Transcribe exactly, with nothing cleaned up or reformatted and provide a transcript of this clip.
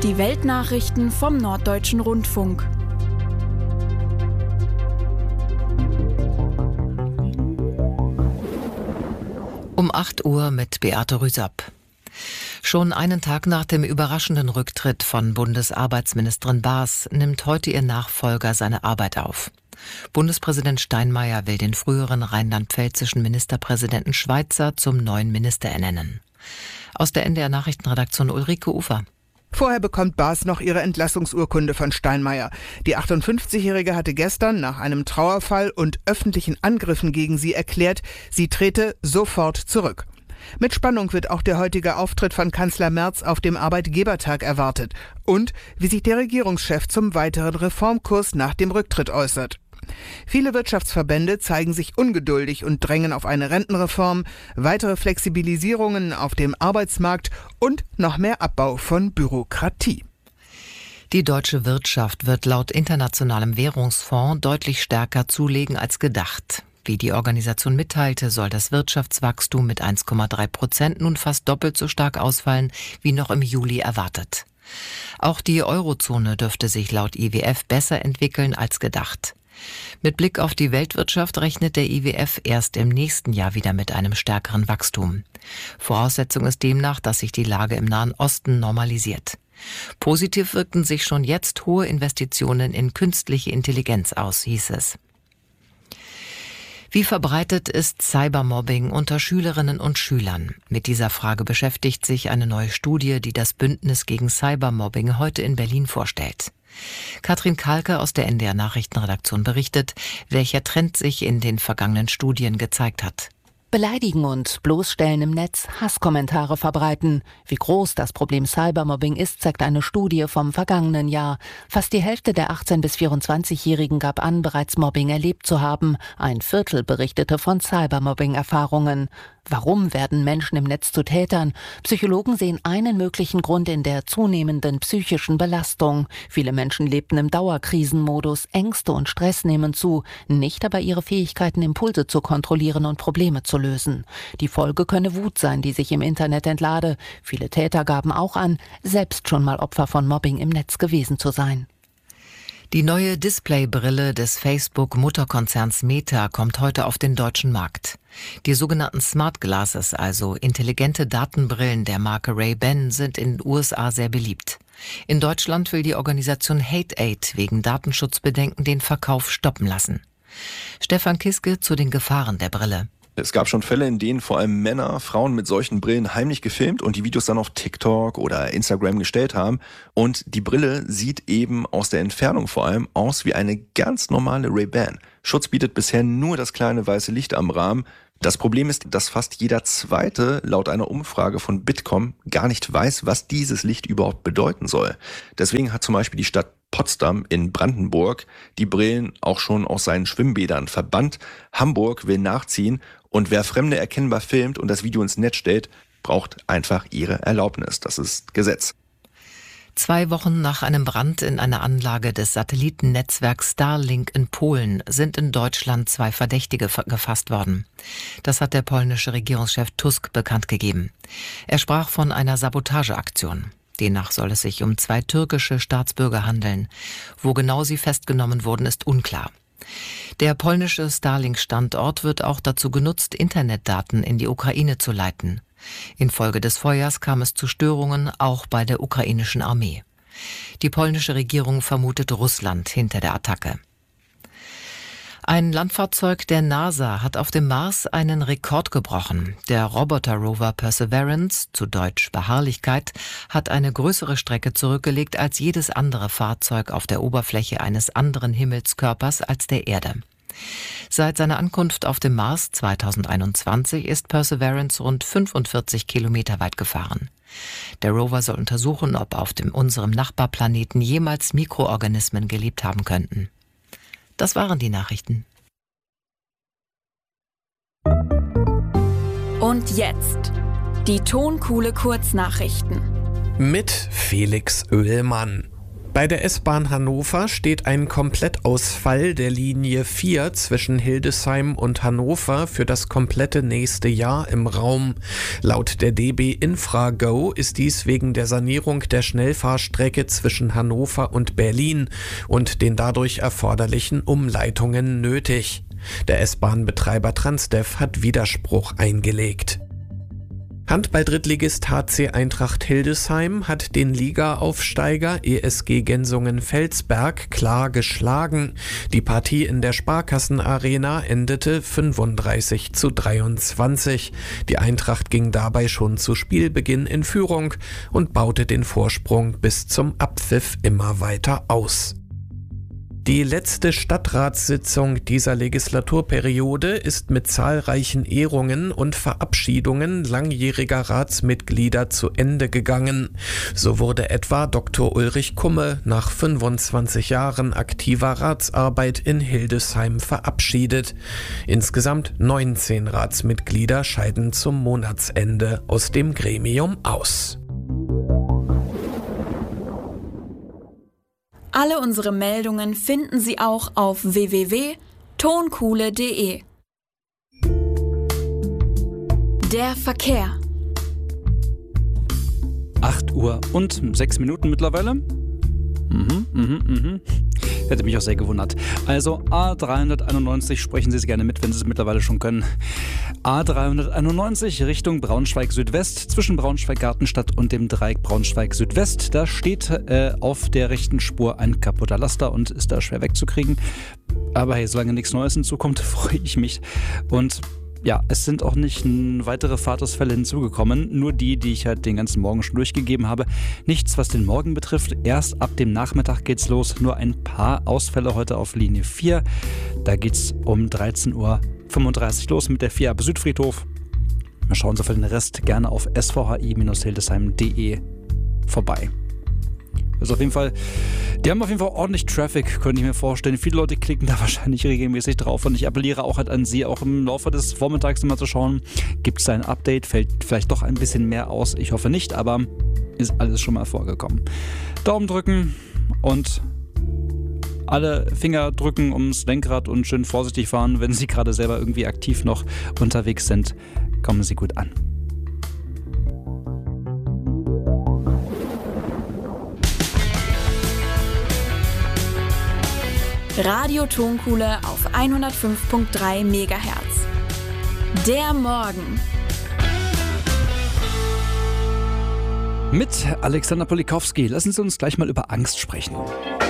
Die Weltnachrichten vom Norddeutschen Rundfunk. Um acht Uhr mit Beate Rüsapp. Schon einen Tag nach dem überraschenden Rücktritt von Bundesarbeitsministerin Baas nimmt heute ihr Nachfolger seine Arbeit auf. Bundespräsident Steinmeier will den früheren rheinland-pfälzischen Ministerpräsidenten Schweitzer zum neuen Minister ernennen. Aus der N D R-Nachrichtenredaktion Ulrike Ufer. Vorher bekommt Baas noch ihre Entlassungsurkunde von Steinmeier. Die achtundfünfzigjährige hatte gestern nach einem Trauerfall und öffentlichen Angriffen gegen sie erklärt, sie trete sofort zurück. Mit Spannung wird auch der heutige Auftritt von Kanzler Merz auf dem Arbeitgebertag erwartet und wie sich der Regierungschef zum weiteren Reformkurs nach dem Rücktritt äußert. Viele Wirtschaftsverbände zeigen sich ungeduldig und drängen auf eine Rentenreform, weitere Flexibilisierungen auf dem Arbeitsmarkt und noch mehr Abbau von Bürokratie. Die deutsche Wirtschaft wird laut Internationalem Währungsfonds deutlich stärker zulegen als gedacht. Wie die Organisation mitteilte, soll das Wirtschaftswachstum mit eins Komma drei Prozent nun fast doppelt so stark ausfallen, wie noch im Juli erwartet. Auch die Eurozone dürfte sich laut I W F besser entwickeln als gedacht. Mit Blick auf die Weltwirtschaft rechnet der I W F erst im nächsten Jahr wieder mit einem stärkeren Wachstum. Voraussetzung ist demnach, dass sich die Lage im Nahen Osten normalisiert. Positiv wirkten sich schon jetzt hohe Investitionen in künstliche Intelligenz aus, hieß es. Wie verbreitet ist Cybermobbing unter Schülerinnen und Schülern? Mit dieser Frage beschäftigt sich eine neue Studie, die das Bündnis gegen Cybermobbing heute in Berlin vorstellt. Katrin Kalke aus der N D R-Nachrichtenredaktion berichtet, welcher Trend sich in den vergangenen Studien gezeigt hat. Beleidigen und bloßstellen im Netz, Hasskommentare verbreiten. Wie groß das Problem Cybermobbing ist, zeigt eine Studie vom vergangenen Jahr. Fast die Hälfte der achtzehn- bis vierundzwanzigjährigen gab an, bereits Mobbing erlebt zu haben. Ein Viertel berichtete von Cybermobbing-Erfahrungen. Warum werden Menschen im Netz zu Tätern? Psychologen sehen einen möglichen Grund in der zunehmenden psychischen Belastung. Viele Menschen lebten im Dauerkrisenmodus, Ängste und Stress nehmen zu, nicht aber ihre Fähigkeiten, Impulse zu kontrollieren und Probleme zu lösen. Die Folge könne Wut sein, die sich im Internet entlade. Viele Täter gaben auch an, selbst schon mal Opfer von Mobbing im Netz gewesen zu sein. Die neue Displaybrille des Facebook-Mutterkonzerns Meta kommt heute auf den deutschen Markt. Die sogenannten Smart Glasses, also intelligente Datenbrillen der Marke Ray-Ban, sind in den U S A sehr beliebt. In Deutschland will die Organisation Hate-Aid wegen Datenschutzbedenken den Verkauf stoppen lassen. Stefan Kiske zu den Gefahren der Brille. Es gab schon Fälle, in denen vor allem Männer Frauen mit solchen Brillen heimlich gefilmt und die Videos dann auf TikTok oder Instagram gestellt haben. Und die Brille sieht eben aus der Entfernung vor allem aus wie eine ganz normale Ray-Ban. Schutz bietet bisher nur das kleine weiße Licht am Rahmen. Das Problem ist, dass fast jeder Zweite laut einer Umfrage von Bitkom gar nicht weiß, was dieses Licht überhaupt bedeuten soll. Deswegen hat zum Beispiel die Stadt Potsdam in Brandenburg die Brillen auch schon aus seinen Schwimmbädern verbannt. Hamburg will nachziehen und wer Fremde erkennbar filmt und das Video ins Netz stellt, braucht einfach ihre Erlaubnis. Das ist Gesetz. Zwei Wochen nach einem Brand in einer Anlage des Satellitennetzwerks Starlink in Polen sind in Deutschland zwei Verdächtige gefasst worden. Das hat der polnische Regierungschef Tusk bekannt gegeben. Er sprach von einer Sabotageaktion. Demnach soll es sich um zwei türkische Staatsbürger handeln. Wo genau sie festgenommen wurden, ist unklar. Der polnische Starlink-Standort wird auch dazu genutzt, Internetdaten in die Ukraine zu leiten. Infolge des Feuers kam es zu Störungen auch bei der ukrainischen Armee. Die polnische Regierung vermutet Russland hinter der Attacke. Ein Landfahrzeug der NASA hat auf dem Mars einen Rekord gebrochen. Der Roboter-Rover Perseverance, zu Deutsch Beharrlichkeit, hat eine größere Strecke zurückgelegt als jedes andere Fahrzeug auf der Oberfläche eines anderen Himmelskörpers als der Erde. Seit seiner Ankunft auf dem Mars zweitausendeinundzwanzig ist Perseverance rund fünfundvierzig Kilometer weit gefahren. Der Rover soll untersuchen, ob auf dem unserem Nachbarplaneten jemals Mikroorganismen gelebt haben könnten. Das waren die Nachrichten. Und jetzt die Tonkuhle Kurznachrichten. Mit Felix Oehlmann. Bei der S-Bahn Hannover steht ein Komplettausfall der Linie vier zwischen Hildesheim und Hannover für das komplette nächste Jahr im Raum. Laut der D B Infra-Go ist dies wegen der Sanierung der Schnellfahrstrecke zwischen Hannover und Berlin und den dadurch erforderlichen Umleitungen nötig. Der S-Bahn-Betreiber Transdev hat Widerspruch eingelegt. Handball-Drittligist H C Eintracht Hildesheim hat den Liga-Aufsteiger E S G Gensungen-Felsberg klar geschlagen. Die Partie in der Sparkassen-Arena endete fünfunddreißig zu dreiundzwanzig. Die Eintracht ging dabei schon zu Spielbeginn in Führung und baute den Vorsprung bis zum Abpfiff immer weiter aus. Die letzte Stadtratssitzung dieser Legislaturperiode ist mit zahlreichen Ehrungen und Verabschiedungen langjähriger Ratsmitglieder zu Ende gegangen. So wurde etwa Doktor Ulrich Kumme nach fünfundzwanzig Jahren aktiver Ratsarbeit in Hildesheim verabschiedet. Insgesamt neunzehn Ratsmitglieder scheiden zum Monatsende aus dem Gremium aus. Alle unsere Meldungen finden Sie auch auf w w w punkt tonkuhle punkt de. Der Verkehr. acht Uhr und sechs Minuten mittlerweile. Mhm, mhm, mhm. Hätte mich auch sehr gewundert. Also A dreihunderteinundneunzig, sprechen Sie es gerne mit, wenn Sie es mittlerweile schon können. A dreihunderteinundneunzig Richtung Braunschweig-Südwest, zwischen Braunschweig-Gartenstadt und dem Dreieck Braunschweig-Südwest. Da steht äh, auf der rechten Spur ein kaputter Laster und ist da schwer wegzukriegen. Aber hey, solange nichts Neues hinzukommt, freue ich mich. Und ja, es sind auch nicht weitere Fahrtausfälle hinzugekommen, nur die, die ich halt den ganzen Morgen schon durchgegeben habe. Nichts, was den Morgen betrifft. Erst ab dem Nachmittag geht's los. Nur ein paar Ausfälle heute auf Linie vier. Da geht's um dreizehn Uhr fünfunddreißig los mit der vier ab Südfriedhof. Wir schauen Sie für den Rest gerne auf s v h i Bindestrich hildesheim punkt de vorbei. Also auf jeden Fall, die haben auf jeden Fall ordentlich Traffic, könnte ich mir vorstellen. Viele Leute klicken da wahrscheinlich regelmäßig drauf und ich appelliere auch halt an Sie, auch im Laufe des Vormittags immer zu schauen, gibt es da ein Update, fällt vielleicht doch ein bisschen mehr aus. Ich hoffe nicht, aber ist alles schon mal vorgekommen. Daumen drücken und alle Finger drücken ums Lenkrad und schön vorsichtig fahren, wenn Sie gerade selber irgendwie aktiv noch unterwegs sind. Kommen Sie gut an. Radio Tonkuhle auf hundertfünf Komma drei Megahertz. Der Morgen. Mit Alexander Polikowski. Lassen Sie uns gleich mal über Angst sprechen.